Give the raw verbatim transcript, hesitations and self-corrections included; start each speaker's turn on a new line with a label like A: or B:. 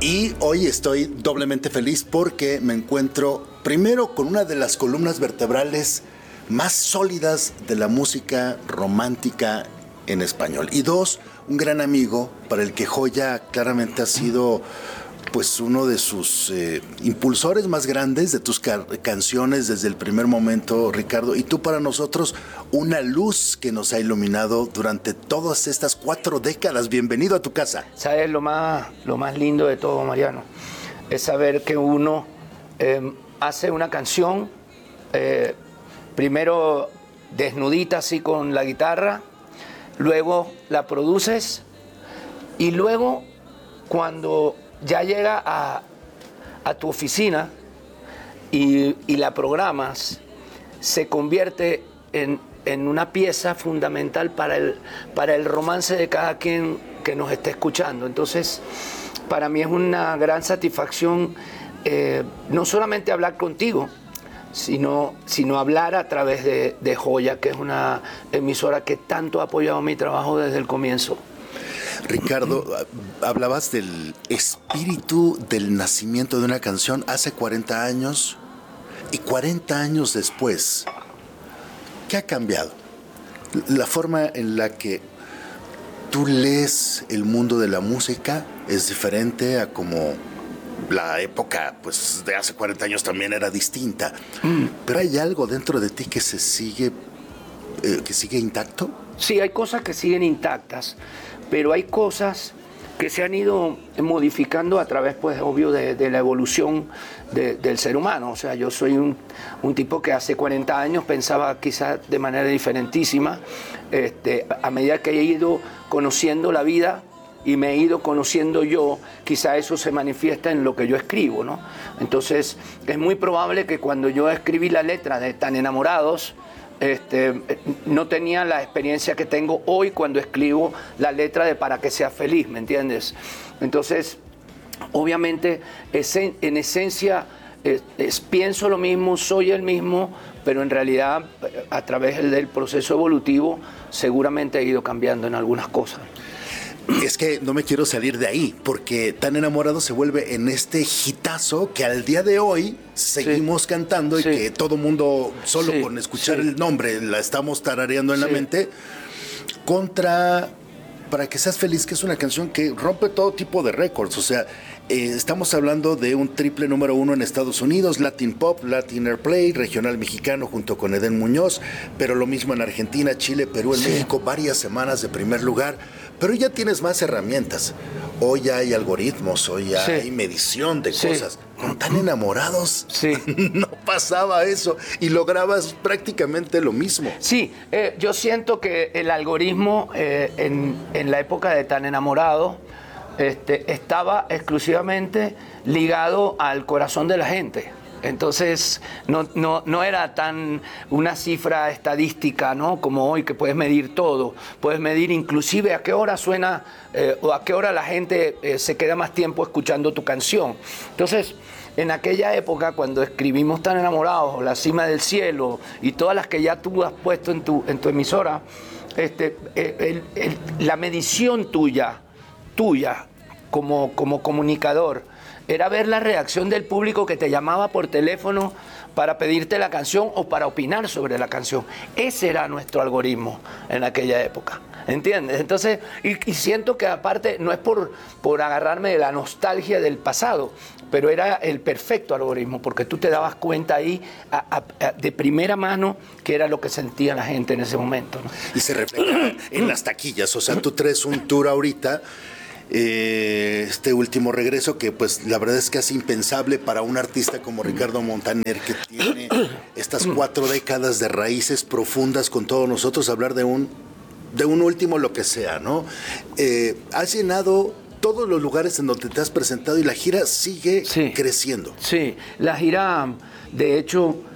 A: Y hoy estoy doblemente feliz porque me encuentro primero con una de las columnas vertebrales más sólidas de la música romántica en español. Y dos, un gran amigo para el que Joya claramente ha sido pues uno de sus eh, impulsores más grandes de tus ca- canciones desde el primer momento, Ricardo. Y tú para nosotros una luz que nos ha iluminado durante todas estas cuatro décadas. Bienvenido a tu casa.
B: ¿Sabes lo más, lo más lindo de todo, Mariano? Es saber que uno eh, hace una canción, eh, primero desnudita así con la guitarra, luego la produces y luego cuando ya llega a, a tu oficina y, y la programas, se convierte en, en una pieza fundamental para el, para el romance de cada quien que nos esté escuchando. Entonces, para mí es una gran satisfacción eh, no solamente hablar contigo, sino, sino hablar a través de, de Joya, que es una emisora que tanto ha apoyado mi trabajo desde el comienzo.
A: Ricardo, hablabas del espíritu del nacimiento de una canción hace cuarenta años y cuarenta años después. ¿Qué ha cambiado? La forma en la que tú lees el mundo de la música es diferente a como la época pues, de hace cuarenta años también era distinta. Mm. Pero hay algo dentro de ti que se sigue, eh, que sigue intacto.
B: Sí, hay cosas que siguen intactas, pero hay cosas que se han ido modificando a través, pues, obvio, de, de la evolución de, del ser humano. O sea, yo soy un, un tipo que hace cuarenta años pensaba quizás de manera diferentísima. Este, a medida que he ido conociendo la vida y me he ido conociendo yo, quizá eso se manifiesta en lo que yo escribo, ¿no? Entonces, es muy probable que cuando yo escribí la letra de Tan Enamorados, Este, no tenía la experiencia que tengo hoy cuando escribo la letra de Para que seas feliz, ¿me entiendes? Entonces, obviamente, esen, en esencia, es, es, pienso lo mismo, soy el mismo, pero en realidad, a través del proceso evolutivo, seguramente he ido cambiando en algunas cosas.
A: Es que no me quiero salir de ahí, porque Tan Enamorado se vuelve en este hitazo que al día de hoy seguimos sí. cantando y sí. que todo mundo, solo sí. con escuchar sí. el nombre, la estamos tarareando en sí. la mente, contra Para que seas feliz, que es una canción que rompe todo tipo de récords. O sea, eh, estamos hablando de un triple número uno en Estados Unidos, Latin Pop, Latin Airplay, regional mexicano junto con Edén Muñoz, pero lo mismo en Argentina, Chile, Perú, en sí. México, varias semanas de primer lugar. Pero ya tienes más herramientas. Hoy ya hay algoritmos, hoy ya sí. hay medición de sí. cosas. Con Tan Enamorados sí. no pasaba eso y lograbas prácticamente lo mismo.
B: Sí, eh, yo siento que el algoritmo eh, en, en la época de Tan Enamorado este, estaba exclusivamente ligado al corazón de la gente. Entonces, no, no, no era tan una cifra estadística, ¿no? Como hoy, que puedes medir todo. Puedes medir inclusive a qué hora suena eh, o a qué hora la gente eh, se queda más tiempo escuchando tu canción. Entonces, en aquella época, cuando escribimos Tan Enamorados, o La Cima del Cielo, y todas las que ya tú has puesto en tu, en tu emisora, este, el, el, la medición tuya, tuya, como, como comunicador, era ver la reacción del público que te llamaba por teléfono para pedirte la canción o para opinar sobre la canción. Ese era nuestro algoritmo en aquella época, ¿entiendes? Entonces, y, y siento que aparte, no es por, por agarrarme de la nostalgia del pasado, pero era el perfecto algoritmo, porque tú te dabas cuenta ahí a, a, a, de primera mano qué era lo que sentía la gente en ese momento, ¿no?
A: Y se refleja en las taquillas. O sea, tú traes un tour ahorita, Eh, este último regreso, que pues la verdad es casi impensable para un artista como Ricardo Montaner, que tiene estas cuatro décadas de raíces profundas con todos nosotros, hablar de un de un último lo que sea, ¿no? Eh, has llenado todos los lugares en donde te has presentado y la gira sigue
B: sí,
A: creciendo.
B: Sí, la gira, de hecho,